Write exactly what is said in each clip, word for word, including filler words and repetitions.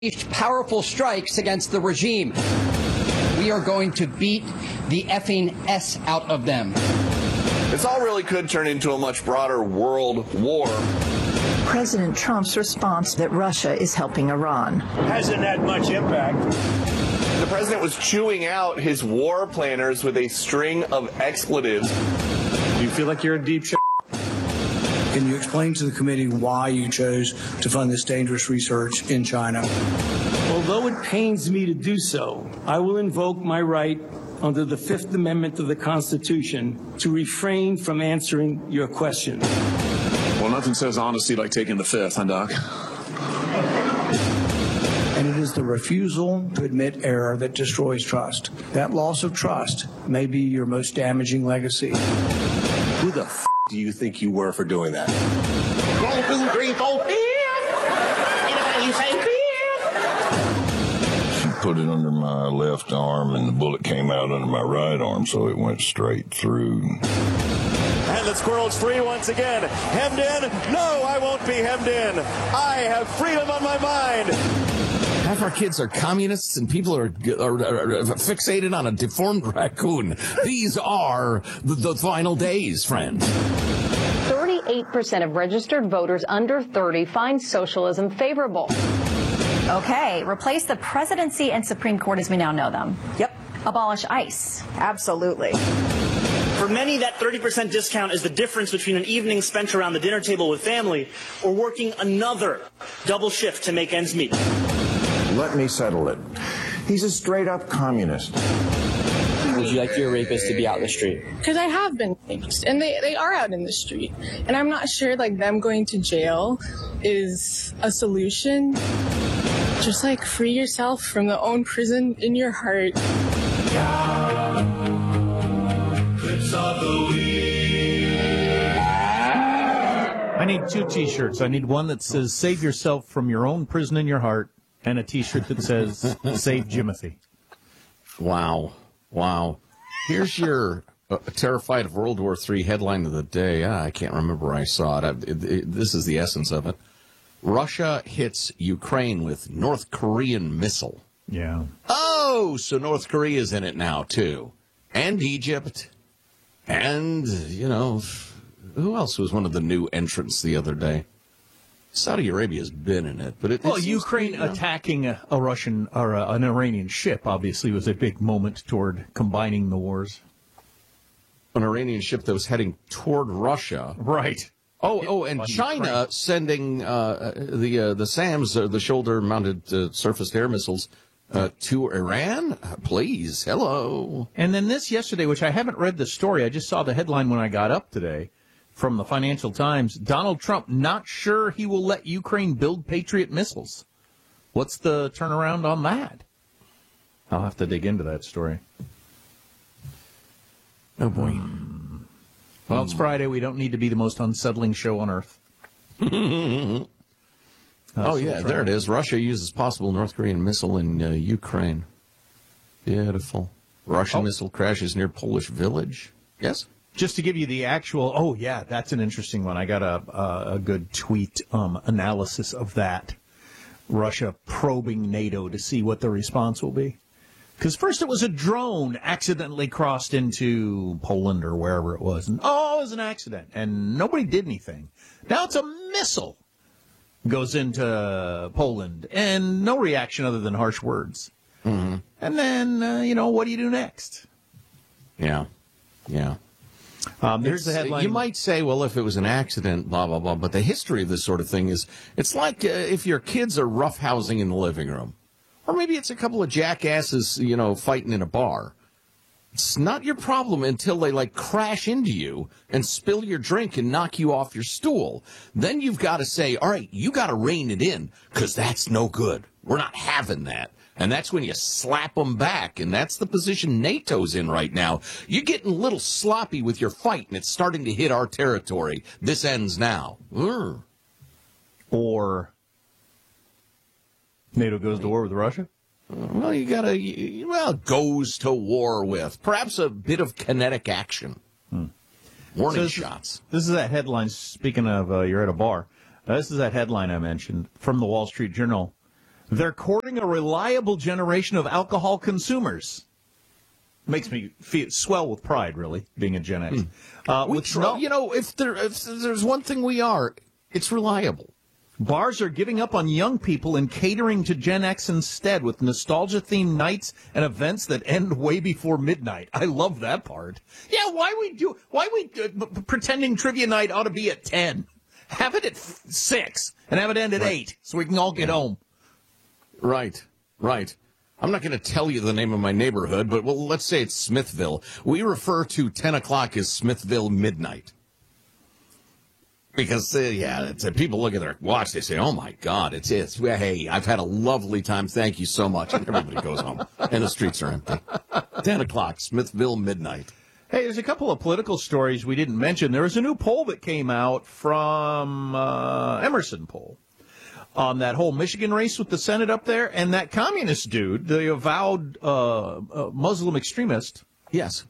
powerful strikes against the regime. We are going to beat the effing S out of them. This all really could turn into a much broader world war. President Trump's response that Russia is helping Iran hasn't had much impact. The president was chewing out his war planners with a string of expletives. Do you feel like you're in deep shit? Can you explain to the committee why you chose to fund this dangerous research in China? Although it pains me to do so, I will invoke my right under the Fifth Amendment of the Constitution to refrain from answering your question. Well, nothing says honesty like taking the fifth, huh, Doc? And it is the refusal to admit error that destroys trust. That loss of trust may be your most damaging legacy. Who the f*** do you think you were for doing that? One, two, three, four, five. Anybody say five? She put it under my left arm, and the bullet came out under my right arm, so it went straight through. And the squirrel's free once again. Hemmed in? No, I won't be hemmed in. I have freedom on my mind. Half our kids are communists and people are, are, are fixated on a deformed raccoon. These are the, the final days, friends. thirty-eight percent of registered voters under thirty find socialism favorable. Okay, replace the presidency and Supreme Court as we now know them. Yep. Abolish ICE. Absolutely. For many, that thirty percent discount is the difference between an evening spent around the dinner table with family or working another double shift to make ends meet. Let me settle it. He's a straight-up communist. Would you like your rapist to be out in the street? Because I have been raped, and they, they are out in the street. And I'm not sure, like, them going to jail is a solution. Just, like, free yourself from the own prison in your heart. I need two T-shirts. I need one that says, save yourself from your own prison in your heart, and a T-shirt that says, save Jimothy. Wow. Wow. Here's your uh, terrified of World War Three headline of the day. Ah, I can't remember where I saw it. I, it, it. This is the essence of it. Russia hits Ukraine with North Korean missile. Yeah. Oh, so North Korea's in it now, too. And Egypt. And, you know, who else was one of the new entrants the other day? Saudi Arabia's been in it, but it, well, it Ukraine you know, attacking a, a Russian or a, an Iranian ship obviously was a big moment toward combining the wars. An Iranian ship that was heading toward Russia, right? Oh, oh, and China Ukraine. sending uh, the uh, the SAMs, uh, the shoulder-mounted uh, surface-to-air missiles, uh, to Iran. Uh, please, hello. And then this yesterday, which I haven't read the story, I just saw the headline when I got up today. From the Financial Times, Donald Trump not sure he will let Ukraine build Patriot missiles. What's the turnaround on that? I'll have to dig into that story. Oh, boy. Um, well, it's Friday. We don't need to be the most unsettling show on earth. uh, oh, so yeah, we'll there it is. Russia uses possible North Korean missile in uh, Ukraine. Beautiful. Russian oh. missile crashes near Polish village. Yes? Just to give you the actual, oh, yeah, that's an interesting one. I got a a, a good tweet um, analysis of that. Russia probing NATO to see what the response will be. Because first it was a drone accidentally crossed into Poland or wherever it was. And, oh, it was an accident. And nobody did anything. Now it's a missile goes into Poland. And no reaction other than harsh words. Mm-hmm. And then, uh, you know, what do you do next? Yeah. Yeah. Um, there's the headline. You might say, well, if it was an accident, blah, blah, blah. But the history of this sort of thing is, it's like uh, if your kids are roughhousing in the living room. Or maybe it's a couple of jackasses, you know, fighting in a bar. It's not your problem until they, like, crash into you and spill your drink and knock you off your stool. Then you've got to say, all right, you got to rein it in, because that's no good. We're not having that. And that's when you slap them back, and that's the position NATO's in right now. You're getting a little sloppy with your fight, and it's starting to hit our territory. This ends now. Urgh. Or NATO goes to war with Russia? Well, you got to, well, goes to war with. Perhaps a bit of kinetic action. Hmm. Warning so this shots. Is, this is that headline, speaking of uh, you're at a bar, uh, this is that headline I mentioned from the Wall Street Journal. They're courting a reliable generation of alcohol consumers. Makes me feel swell with pride, really, being a Gen X. Hmm. Uh, we with try, no, you know, if, there, if there's one thing we are, it's reliable. Bars are giving up on young people and catering to Gen X instead with nostalgia-themed nights and events that end way before midnight. I love that part. Yeah, why we do? Why we uh, pretending trivia night ought to be at ten? Have it at six and have it end at right. eight, so we can all get yeah. home. Right, right. I'm not going to tell you the name of my neighborhood, but well, let's say it's Smithville. We refer to ten o'clock as Smithville midnight. Because, uh, yeah, it's, uh, people look at their watch, they say, oh, my God, it's, it's, hey, I've had a lovely time, thank you so much. And everybody goes home, and the streets are empty. ten o'clock, Smithville midnight. Hey, there's a couple of political stories we didn't mention. There was a new poll that came out from uh, Emerson poll on that whole Michigan race with the Senate up there, and that communist dude, the avowed uh, uh, Muslim extremist. Yes.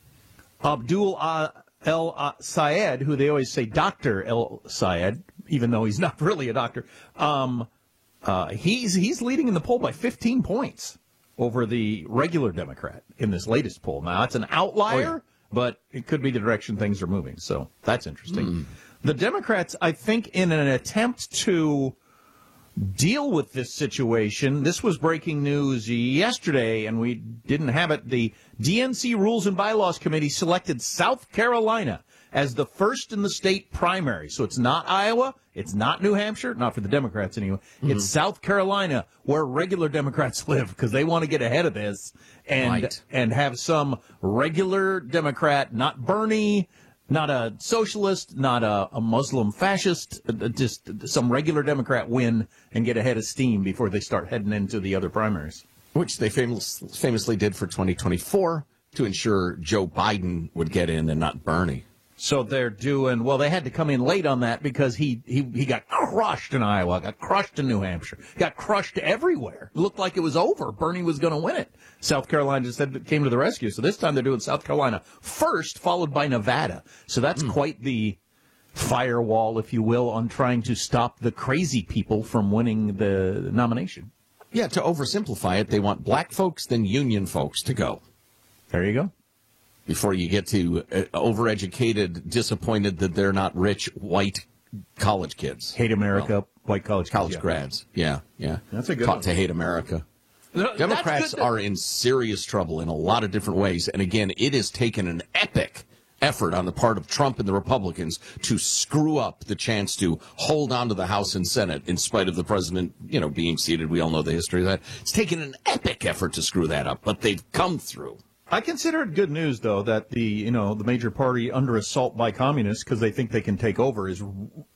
Abdul uh, El uh, Sayed, who they always say Doctor El Sayed, even though he's not really a doctor, um, uh, he's he's leading in the poll by fifteen points over the regular Democrat in this latest poll. Now, it's an outlier, oh, yeah. but it could be the direction things are moving, so that's interesting. Mm. The Democrats, I think, in an attempt to deal with this situation, this was breaking news yesterday, and we didn't have it. The D N C Rules and Bylaws Committee selected South Carolina as the first in the state primary. So it's not Iowa, it's not New Hampshire, not for the Democrats anyway. Mm-hmm. It's South Carolina, where regular Democrats live, because they want to get ahead of this and right. and have some regular Democrat, not Bernie, not a socialist, not a, a Muslim fascist, just some regular Democrat win and get ahead of steam before they start heading into the other primaries. Which they famous, famously did for twenty twenty-four to ensure Joe Biden would get in and not Bernie. So they're doing, well, they had to come in late on that because he, he, he got crushed in Iowa, got crushed in New Hampshire, got crushed everywhere. It looked like it was over. Bernie was going to win it. South Carolina just said, came to the rescue. So this time they're doing South Carolina first, followed by Nevada. So that's mm. quite the firewall, if you will, on trying to stop the crazy people from winning the nomination. Yeah, to oversimplify it, they want black folks, then union folks to go. There you go. Before you get to uh, overeducated, disappointed that they're not rich, white college kids. Hate America, well, white college kids. College yeah. grads. Yeah, yeah. That's a good Taught one. to hate America. No, Democrats are in serious trouble in a lot of different ways. And again, it has taken an epic effort on the part of Trump and the Republicans to screw up the chance to hold on to the House and Senate in spite of the president, you know, being seated. We all know the history of that. It's taken an epic effort to screw that up, but they've come through. I consider it good news, though, that the, you know, the major party under assault by communists because they think they can take over is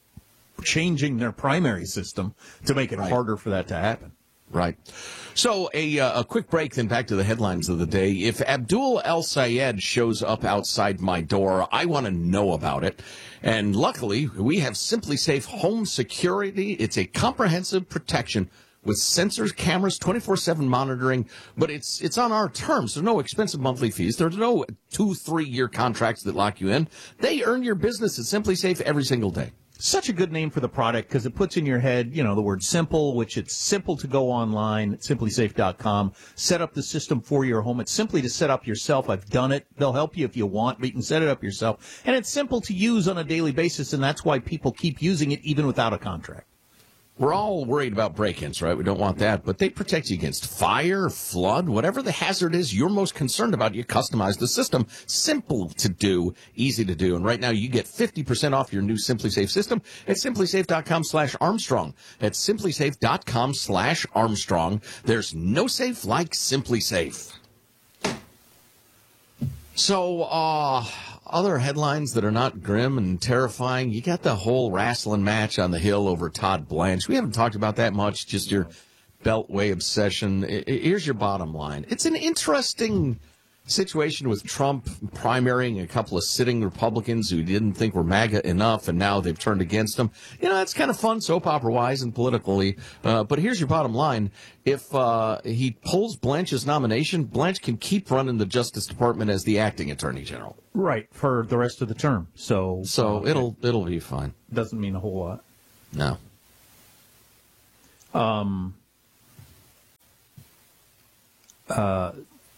changing their primary system to make it right. harder for that to happen. Right. So a uh, a quick break, then back to the headlines of the day. If Abdul El Sayed shows up outside my door, I want to know about it. And luckily, we have Simply Safe Home Security. It's a comprehensive protection with sensors, cameras, twenty-four seven monitoring, but it's it's on our terms. There's no expensive monthly fees. There's no two, three-year contracts that lock you in. They earn your business at Simply Safe every single day. Such a good name for the product because it puts in your head, you know, the word simple, which it's simple to go online at simply safe dot com, set up the system for your home. It's simply to set up yourself. I've done it. They'll help you if you want, but you can set it up yourself. And it's simple to use on a daily basis, and that's why people keep using it even without a contract. We're all worried about break-ins, right? We don't want that, but they protect you against fire, flood, whatever the hazard is you're most concerned about. You customize the system. Simple to do, easy to do. And right now you get fifty percent off your new Simply Safe system at simply safe dot com slash Armstrong. That's simply safe dot com slash Armstrong. There's no safe like Simply Safe. So, uh... other headlines that are not grim and terrifying, you got the whole wrestling match on the Hill over Todd Blanche. We haven't talked about that much, just your Beltway obsession. Here's your bottom line. It's an interesting situation with Trump primarying a couple of sitting Republicans who didn't think were MAGA enough, and now they've turned against him. You know, that's kind of fun, soap opera-wise and politically. Uh, but here's your bottom line. If uh, he pulls Blanche's nomination, Blanche can keep running the Justice Department as the acting Attorney General. Right, for the rest of the term. So, so uh, it'll it'll be fine. Doesn't mean a whole lot. No. Um, uh,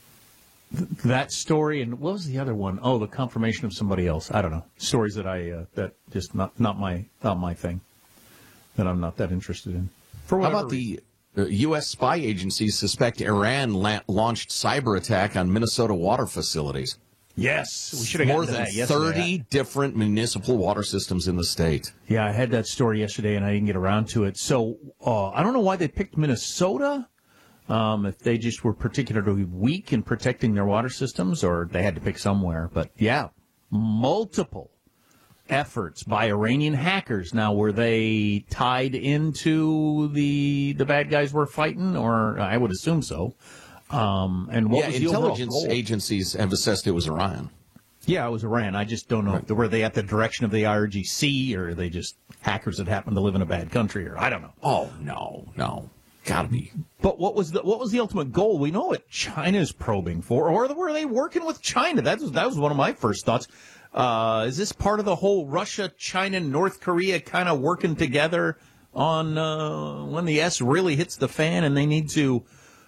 th- that story, and what was the other one? Oh, the confirmation of somebody else. I don't know. Stories that I uh, that just not not my not my thing. That I'm not that interested in. For How about the uh, U S spy agencies suspect Iran la- launched cyber attack on Minnesota water facilities? Yes, we should have more gotten to than that yesterday. thirty different municipal water systems in the state. Yeah, I had that story yesterday, and I didn't get around to it. So uh, I don't know why they picked Minnesota. Um, if they just were particularly weak in protecting their water systems, or they had to pick somewhere. But yeah, multiple efforts by Iranian hackers. Now, were they tied into the the bad guys we're fighting, or I would assume so. Um, and what yeah, was the intelligence overall goal? agencies have assessed it was Iran. Yeah, it was Iran. I just don't know Right. if were they at the direction of the I R G C, or are they just hackers that happen to live in a bad country, or I don't know. Oh no, no, gotta be. But what was the what was the ultimate goal? We know what China's probing for, or were they working with China? That was that was one of my first thoughts. Uh, is this part of the whole Russia, China, North Korea kind of working together on uh, when the S really hits the fan and they need to?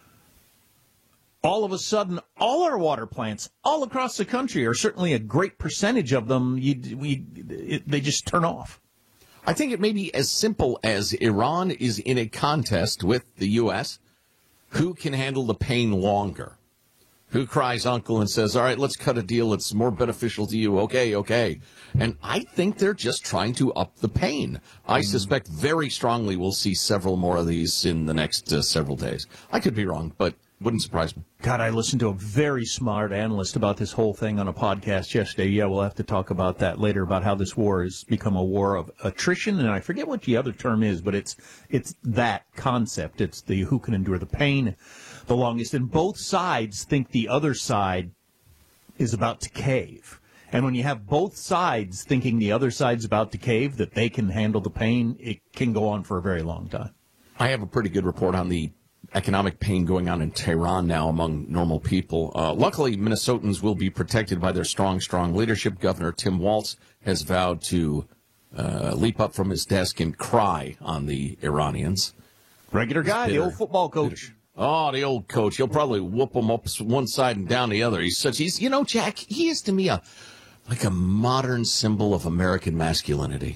All of a sudden, all our water plants all across the country, or certainly a great percentage of them, you, we, it, they just turn off. I think it may be as simple as Iran is in a contest with the U S. Who can handle the pain longer? Who cries uncle and says, all right, let's cut a deal. It's more beneficial to you. Okay, okay. And I think they're just trying to up the pain. I suspect very strongly we'll see several more of these in the next uh, several days. I could be wrong, but wouldn't surprise me. God, I listened to a very smart analyst about this whole thing on a podcast yesterday. Yeah, we'll have to talk about that later, about how this war has become a war of attrition. And I forget what the other term is, but it's it's that concept. It's the who can endure the pain the longest. And both sides think the other side is about to cave. And when you have both sides thinking the other side's about to cave, that they can handle the pain, it can go on for a very long time. I have a pretty good report on the economic pain going on in Tehran now among normal people. Uh, luckily, Minnesotans will be protected by their strong, strong leadership. Governor Tim Walz has vowed to uh, leap up from his desk and cry on the Iranians. Regular guy, the old football coach. Oh, the old coach. He'll probably whoop them up one side and down the other. He's such, he's, you know, Jack, he is to me a like a modern symbol of American masculinity.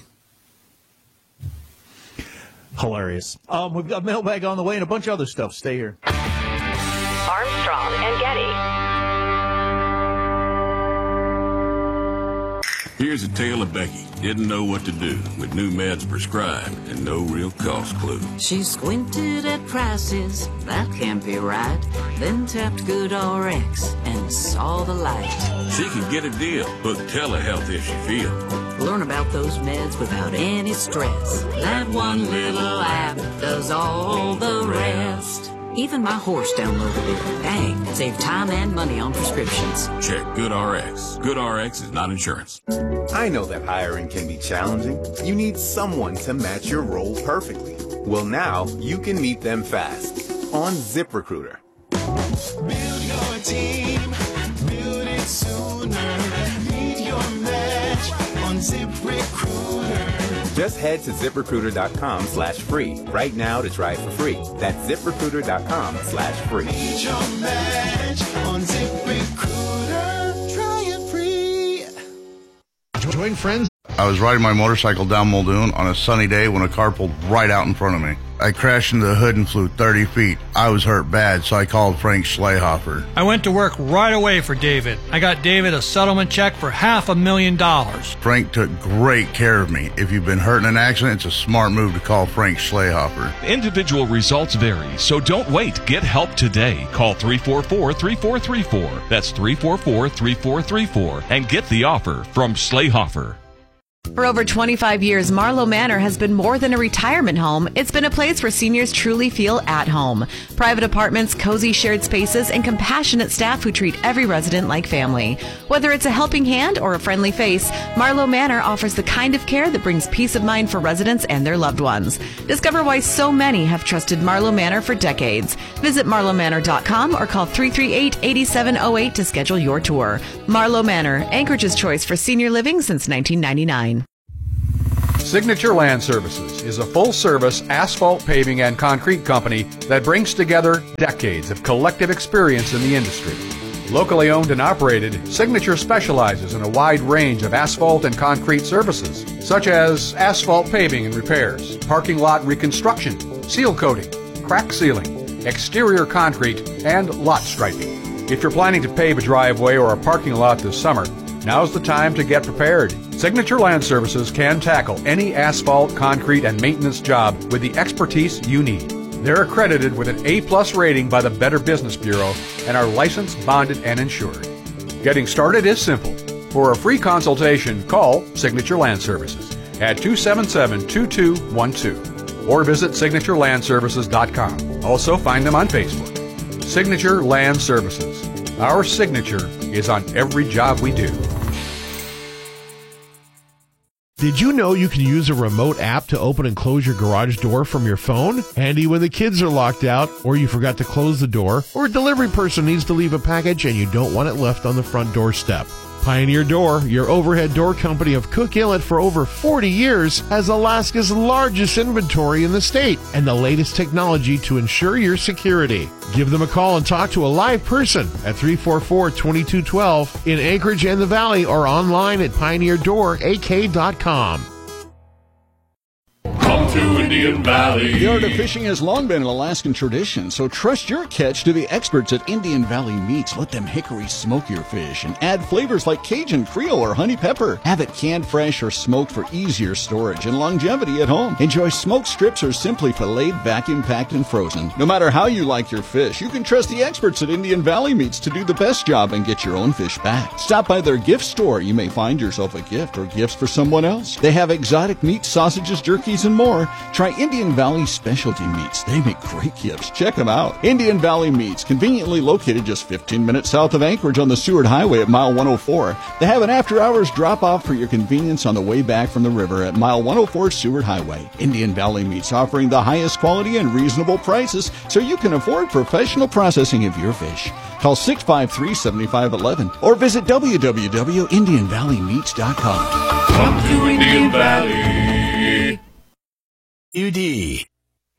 Hilarious. Um, we've got mailbag on the way and a bunch of other stuff. Stay here. Armstrong and Getty. Here's a tale of Becky. Didn't know what to do with new meds prescribed and no real cost clue. She squinted at prices, that can't be right. Then tapped GoodRx and saw the light. She could get a deal. Book telehealth if she feel. Learn about those meds without any stress. That one little app does all the rest. Even my horse downloaded it. Dang, save time and money on prescriptions. Check GoodRx. GoodRx is not insurance. I know that hiring can be challenging. You need someone to match your role perfectly. Well, now you can meet them fast on ZipRecruiter. Build your team, build it sooner. Meet your match on ZipRecruiter. Just head to ZipRecruiter.com slash free right now to try it for free. That's ZipRecruiter.com slash free. Meet your match on ZipRecruiter. Try it free. Join friends. I was riding my motorcycle down Muldoon on a sunny day when a car pulled right out in front of me. I crashed into the hood and flew thirty feet. I was hurt bad, so I called Frank Schlehofer. I went to work right away for David. I got David a settlement check for half a million dollars. Frank took great care of me. If you've been hurt in an accident, it's a smart move to call Frank Schlehofer. Individual results vary, so don't wait. Get help today. Call three four four, three four three four. That's three four four, three four three four. And get the offer from Schlehofer. For over twenty-five years, Marlowe Manor has been more than a retirement home. It's been a place where seniors truly feel at home. Private apartments, cozy shared spaces, and compassionate staff who treat every resident like family. Whether it's a helping hand or a friendly face, Marlowe Manor offers the kind of care that brings peace of mind for residents and their loved ones. Discover why so many have trusted Marlowe Manor for decades. Visit marlowe manor dot com or call three three eight, eight seven zero eight to schedule your tour. Marlowe Manor, Anchorage's choice for senior living since nineteen ninety-nine. Signature Land Services is a full-service asphalt paving and concrete company that brings together decades of collective experience in the industry. Locally owned and operated, Signature specializes in a wide range of asphalt and concrete services, such as asphalt paving and repairs, parking lot reconstruction, seal coating, crack sealing, exterior concrete, and lot striping. If you're planning to pave a driveway or a parking lot this summer, now's the time to get prepared. Signature Land Services can tackle any asphalt, concrete, and maintenance job with the expertise you need. They're accredited with an A-plus rating by the Better Business Bureau and are licensed, bonded, and insured. Getting started is simple. For a free consultation, call Signature Land Services at two seven seven, two two one two or visit signature land services dot com. Also find them on Facebook. Signature Land Services. Our signature is on every job we do. Did you know you can use a remote app to open and close your garage door from your phone? Handy when the kids are locked out, or you forgot to close the door, or a delivery person needs to leave a package and you don't want it left on the front doorstep. Pioneer Door, your overhead door company of Cook Inlet for over forty years, has Alaska's largest inventory in the state and the latest technology to ensure your security. Give them a call and talk to a live person at three four four, two two one two in Anchorage and the Valley or online at pioneer door a k dot com. Come to Indian Valley. The art of fishing has long been an Alaskan tradition, so trust your catch to the experts at Indian Valley Meats. Let them hickory smoke your fish and add flavors like Cajun, Creole, or honey pepper. Have it canned fresh or smoked for easier storage and longevity at home. Enjoy smoked strips or simply filleted, vacuum packed, and frozen. No matter how you like your fish, you can trust the experts at Indian Valley Meats to do the best job and get your own fish back. Stop by their gift store. You may find yourself a gift or gifts for someone else. They have exotic meats, sausages, jerkies, and more. Try Indian Valley Specialty Meats. They make great gifts. Check them out. Indian Valley Meats, conveniently located just fifteen minutes south of Anchorage on the Seward Highway at mile one oh four. They have an after-hours drop-off for your convenience on the way back from the river at mile one oh four Seward Highway. Indian Valley Meats offering the highest quality and reasonable prices so you can afford professional processing of your fish. Call six five three, seven five one one or visit w w w dot indian valley meats dot com. Come to Indian Valley. U D